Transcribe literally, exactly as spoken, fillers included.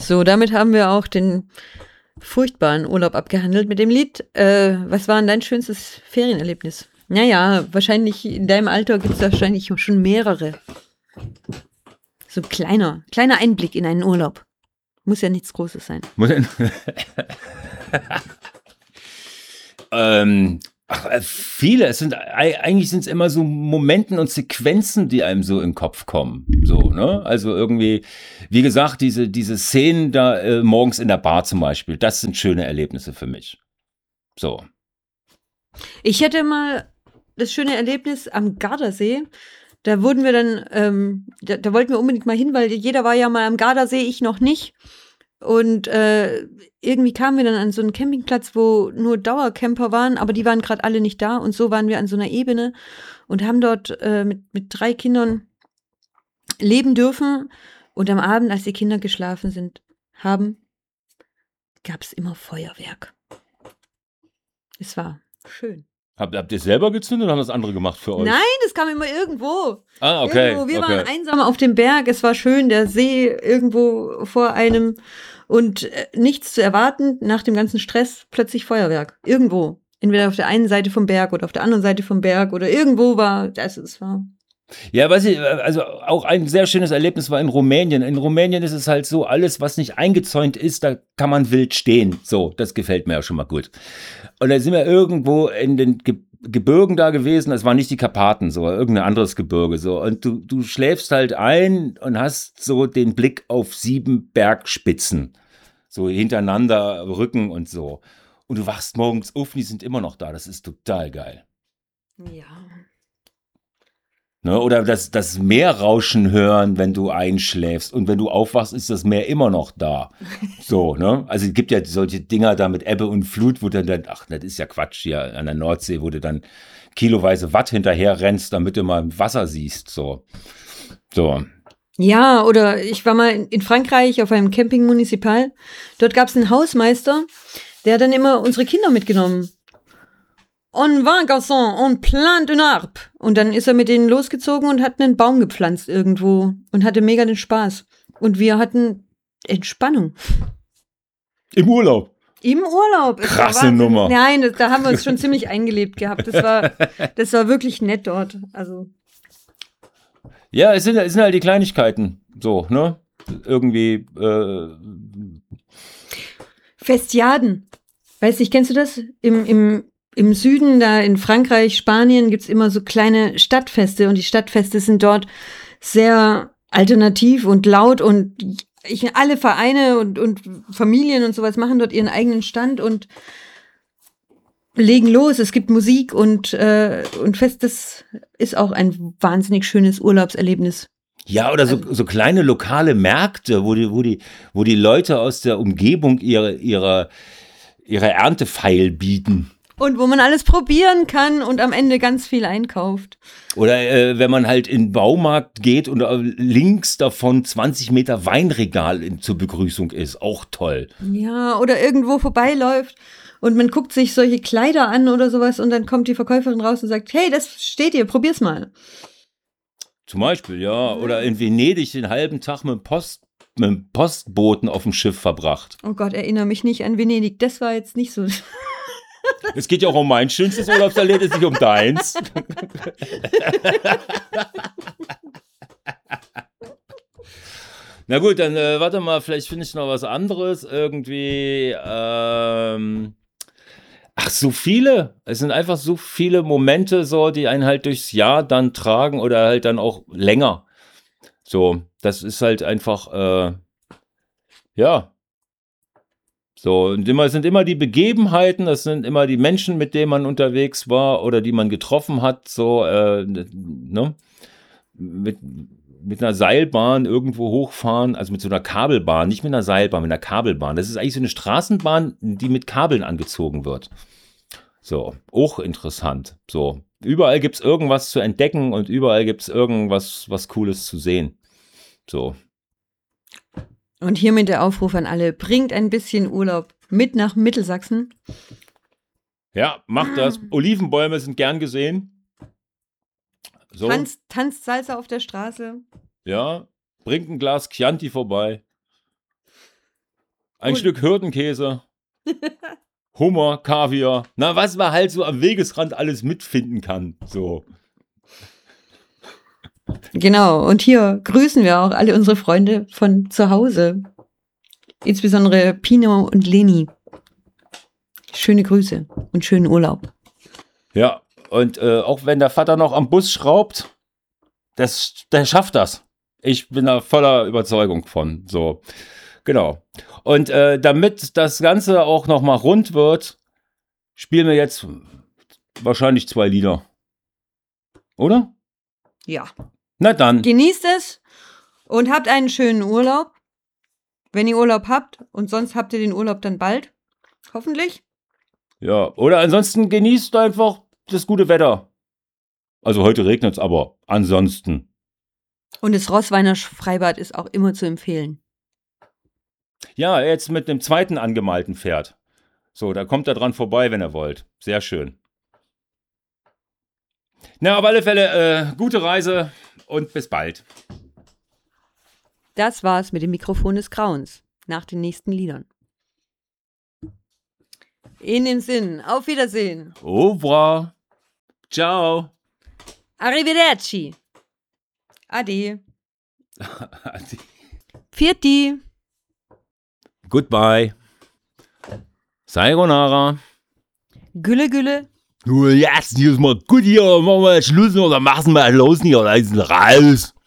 So, damit haben wir auch den furchtbaren Urlaub abgehandelt mit dem Lied. Äh, was war denn dein schönstes Ferienerlebnis? Naja, wahrscheinlich in deinem Alter gibt es wahrscheinlich schon mehrere. So ein kleiner, kleiner Einblick in einen Urlaub. Muss ja nichts Großes sein. ähm, ach, viele. Es sind eigentlich sind es immer so Momenten und Sequenzen, die einem so im Kopf kommen. So, ne? Also irgendwie, wie gesagt, diese diese Szenen da äh, morgens in der Bar zum Beispiel. Das sind schöne Erlebnisse für mich. So. Ich hatte mal das schöne Erlebnis am Gardasee. Da wurden wir dann, ähm, da, da wollten wir unbedingt mal hin, weil jeder war ja mal am Gardasee, ich noch nicht. Und äh, irgendwie kamen wir dann an so einen Campingplatz, wo nur Dauercamper waren, aber die waren gerade alle nicht da. Und so waren wir an so einer Ebene und haben dort äh, mit, mit drei Kindern leben dürfen. Und am Abend, als die Kinder geschlafen sind, haben, gab es immer Feuerwerk. Es war schön. Habt, habt ihr es selber gezündet oder haben das andere gemacht für euch? Nein, das kam immer irgendwo. Ah, okay. Irgendwo. Wir okay. waren einsam auf dem Berg, es war schön, der See irgendwo vor einem und äh, nichts zu erwarten, nach dem ganzen Stress plötzlich Feuerwerk. Irgendwo. Entweder auf der einen Seite vom Berg oder auf der anderen Seite vom Berg oder irgendwo war, das es war. Ja, was ich, also auch ein sehr schönes Erlebnis war in Rumänien. In Rumänien ist es halt so, alles, was nicht eingezäunt ist, da kann man wild stehen. So, das gefällt mir ja schon mal gut. Und da sind wir irgendwo in den Ge- Gebirgen da gewesen, das waren nicht die Karpaten, so, irgendein anderes Gebirge, so. Und du, du schläfst halt ein und hast so den Blick auf sieben Bergspitzen. So hintereinander, Rücken und so. Und du wachst morgens auf und die sind immer noch da. Das ist total geil. Ja. Ne, oder das, das Meerrauschen hören, wenn du einschläfst. Und wenn du aufwachst, ist das Meer immer noch da. So, ne? Also es gibt ja solche Dinger da mit Ebbe und Flut, wo du dann, ach, das ist ja Quatsch hier an der Nordsee, wo du dann kiloweise Watt hinterher rennst, damit du mal Wasser siehst. So. So. Ja, oder ich war mal in, in Frankreich auf einem Camping Municipal. Dort gab es einen Hausmeister, der hat dann immer unsere Kinder mitgenommen. On va, garçon, on plante un arbre. Und dann ist er mit denen losgezogen und hat einen Baum gepflanzt irgendwo und hatte mega den Spaß. Und wir hatten Entspannung. Im Urlaub. Im Urlaub. Es war Krasse Wahnsinn. Nummer. Nein, das, da haben wir uns schon ziemlich eingelebt gehabt. Das war, das war wirklich nett dort. Also. Ja, es sind, es sind halt die Kleinigkeiten. So, ne? Irgendwie, äh, Festiaden. Weißt du, kennst du das? Im, im, im Süden, da in Frankreich, Spanien, gibt's immer so kleine Stadtfeste. Und die Stadtfeste sind dort sehr alternativ und laut. Und ich, alle Vereine und, und Familien und sowas machen dort ihren eigenen Stand und legen los. Es gibt Musik und, äh, und Fest. Das ist auch ein wahnsinnig schönes Urlaubserlebnis. ja, oder so, so kleine lokale Märkte, wo die, wo die, wo die Leute aus der Umgebung ihre, ihre, ihre Ernte feilbieten. Und wo man alles probieren kann und am Ende ganz viel einkauft. Oder äh, wenn man halt in den Baumarkt geht und äh, links davon zwanzig Meter Weinregal in, zur Begrüßung ist. Auch toll. Ja, oder irgendwo vorbeiläuft und man guckt sich solche Kleider an oder sowas und dann kommt die Verkäuferin raus und sagt, hey, das steht hier, probier's mal. Zum Beispiel, ja. Oder in Venedig den halben Tag mit dem, Post, mit dem Postboten auf dem Schiff verbracht. Oh Gott, erinnere mich nicht an Venedig. Das war jetzt nicht so. Es geht ja auch um mein schönstes Urlaubserlebnis, nicht um deins. Na gut, dann äh, warte mal, vielleicht finde ich noch was anderes. Irgendwie, ähm, ach, so viele. Es sind einfach so viele Momente, so, die einen halt durchs Jahr dann tragen oder halt dann auch länger. So, das ist halt einfach, äh, ja. So, und immer, es sind immer die Begebenheiten, das sind immer die Menschen, mit denen man unterwegs war oder die man getroffen hat, so, äh, ne? Mit, mit einer Seilbahn irgendwo hochfahren, also mit so einer Kabelbahn, nicht mit einer Seilbahn, mit einer Kabelbahn. Das ist eigentlich so eine Straßenbahn, die mit Kabeln angezogen wird. So, auch interessant. So, überall gibt es irgendwas zu entdecken und überall gibt es irgendwas, was Cooles zu sehen. So. Und hiermit der Aufruf an alle, bringt ein bisschen Urlaub mit nach Mittelsachsen. Ja, macht das. Olivenbäume sind gern gesehen. So. Tanzt, tanzt Salsa auf der Straße. Ja, bringt ein Glas Chianti vorbei. Ein Und- Stück Hirtenkäse. Hummer, Kaviar. Na, was man halt so am Wegesrand alles mitfinden kann. So. Genau, und hier grüßen wir auch alle unsere Freunde von zu Hause. Insbesondere Pino und Leni. Schöne Grüße und schönen Urlaub. Ja, und äh, auch wenn der Vater noch am Bus schraubt, das, der schafft das. Ich bin da voller Überzeugung von. So, genau. Und äh, damit das Ganze auch nochmal rund wird, spielen wir jetzt wahrscheinlich zwei Lieder. Oder? Ja. Na dann. Genießt es und habt einen schönen Urlaub. Wenn ihr Urlaub habt und sonst habt ihr den Urlaub dann bald. Hoffentlich. Ja, oder ansonsten genießt einfach das gute Wetter. Also heute regnet es, aber ansonsten. Und das Rossweiner Freibad ist auch immer zu empfehlen. Ja, jetzt mit dem zweiten angemalten Pferd. So, da kommt er dran vorbei, wenn ihr wollt. Sehr schön. Na, auf alle Fälle, äh, gute Reise und bis bald. Das war's mit dem Mikrofon des Grauens. Nach den nächsten Liedern. In dem Sinn, auf Wiedersehen. Au revoir. Ciao. Arrivederci. Ade. Vierti. Goodbye. Sayonara. Gülle, Gülle. Nur jetzt, hier ist mal gut hier. Machen wir Schluss oder machen wir los hier. Da ist raus.